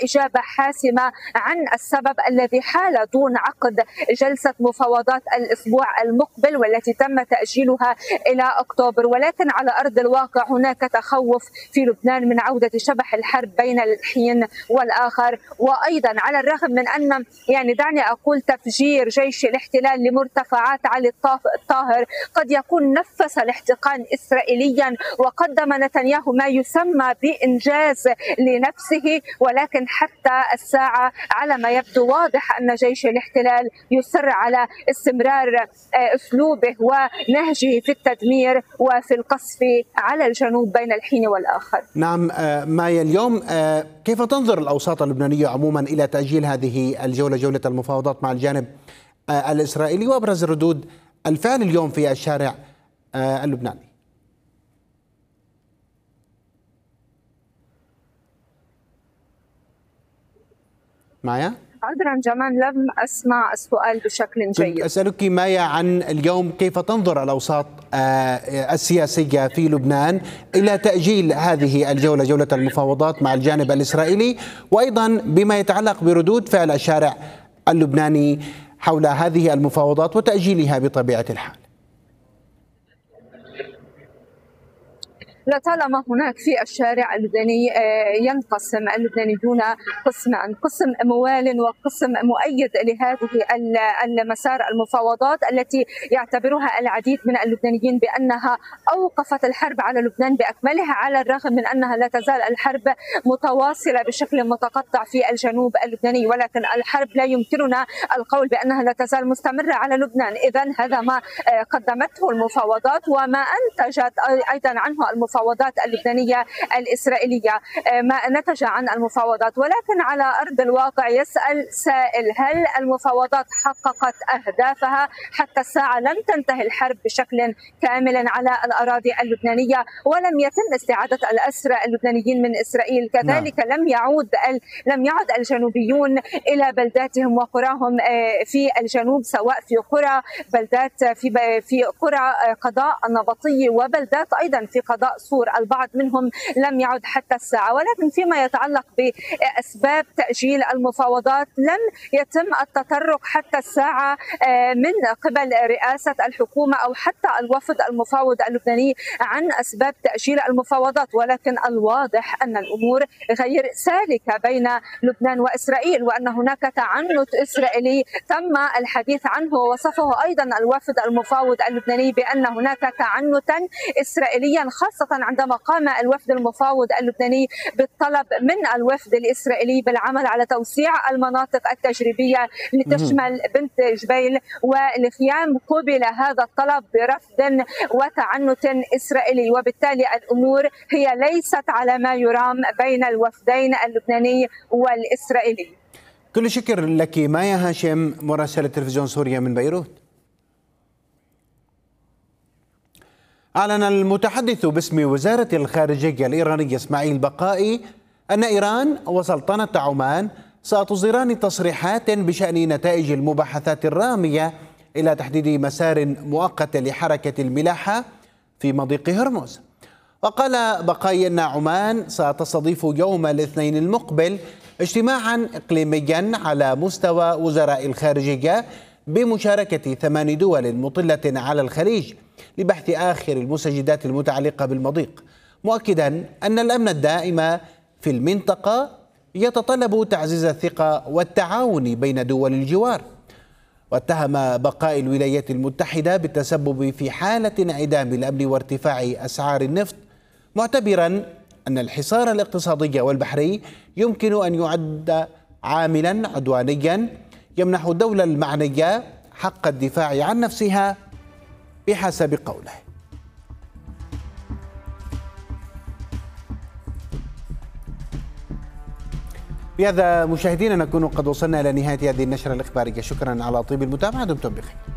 إجابة حاسمة عن السبب الذي حال دون عقد جلسة مفاوضات الأسبوع المقبل والتي تم تأجيلها إلى أكتوبر. ولكن على أرض الواقع هناك تخوف في لبنان من عودة شبح الحرب بين الحين والآخر. وأيضا على الرغم من أن دعني أقول تفجير جيش الاحتلال لمرتفعات علي الطاهر قد يكون نفس الاحتقان إسرائيليا وقدم نتنياهو ما يسمى بإنجاز لنفسه، ولكن حتى الساعة على ما يبدو واضح أن جيش الاحتلال يصر على استمرار أسلوبه ونهجه في التدمير وفي القصف على الجنوب بين الحين والآخر. نعم مايا، اليوم كيف تنظر الأوساط اللبنانية عموما إلى تأجيل هذه الجولة، جولة المفاوضات مع الجانب الإسرائيلي، وأبرز ردود الفعل اليوم في الشارع اللبناني؟ مايا؟ عذرا جمال لم أسمع السؤال بشكل جيد. أسألك مايا عن اليوم كيف تنظر الأوساط السياسية في لبنان إلى تأجيل هذه الجولة، جولة المفاوضات مع الجانب الإسرائيلي، وأيضا بما يتعلق بردود فعل الشارع اللبناني حول هذه المفاوضات وتأجيلها بطبيعة الحال. لطالما هناك في الشارع اللبناني ينقسم اللبنانيون قسمان، قسم موال وقسم مؤيد لهذه المسار المفاوضات التي يعتبرها العديد من اللبنانيين بأنها أوقفت الحرب على لبنان بأكملها، على الرغم من أنها لا تزال الحرب متواصلة بشكل متقطع في الجنوب اللبناني، ولكن الحرب لا يمكننا القول بأنها لا تزال مستمرة على لبنان. إذن هذا ما قدمته المفاوضات وما أنتجت أيضا عنه المفاوضات اللبنانية الإسرائيلية، ما نتج عن المفاوضات. ولكن على أرض الواقع يسأل سائل: هل المفاوضات حققت أهدافها؟ حتى الساعة لم تنتهي الحرب بشكل كامل على الأراضي اللبنانية، ولم يتم استعادة الأسرى اللبنانيين من إسرائيل. كذلك لم يعد الجنوبيون إلى بلداتهم وقراهم في الجنوب، سواء في قرى بلدات في قرى قضاء النبطي وبلدات أيضا في قضاء صور، البعض منهم لم يعد حتى الساعة. ولكن فيما يتعلق بأسباب تأجيل المفاوضات لم يتم التطرق حتى الساعة من قبل رئاسة الحكومة أو حتى الوفد المفاوض اللبناني عن أسباب تأجيل المفاوضات. ولكن الواضح أن الأمور غير سالكة بين لبنان وإسرائيل، وأن هناك تعنت إسرائيلي تم الحديث عنه، ووصفه أيضا الوفد المفاوض اللبناني بأن هناك تعنتا إسرائيليا، خاصة عندما قام الوفد المفاوض اللبناني بالطلب من الوفد الإسرائيلي بالعمل على توسيع المناطق التجريبية لتشمل بنت جبيل والخيام. قبل هذا الطلب برفض وتعنت إسرائيلي، وبالتالي الأمور هي ليست على ما يرام بين الوفدين اللبناني والإسرائيلي. كل شكر لك مايا هاشم، مراسلة تلفزيون سوريا من بيروت. أعلن المتحدث باسم وزارة الخارجية الإيرانية إسماعيل بقائي أن إيران وسلطنة عمان ستصدران تصريحات بشأن نتائج المباحثات الرامية إلى تحديد مسار مؤقت لحركة الملاحة في مضيق هرمز. وقال بقائي أن عمان ستستضيف يوم الاثنين المقبل اجتماعا إقليميا على مستوى وزراء الخارجية بمشاركة 8 دول مطلة على الخليج لبحث آخر المستجدات المتعلقة بالمضيق، مؤكدا أن الأمن الدائم في المنطقة يتطلب تعزيز الثقة والتعاون بين دول الجوار. واتهم بقاء الولايات المتحدة بالتسبب في حالة انعدام الأمن وارتفاع أسعار النفط، معتبرا أن الحصار الاقتصادي والبحري يمكن أن يعد عاملا عدوانيا يمنح الدولة المعنية حق الدفاع عن نفسها بحسب قوله. بهذا مشاهدينا نكون قد وصلنا إلى نهاية هذه النشرة الإخبارية. شكرا على طيب المتابعة، دمتم بخير.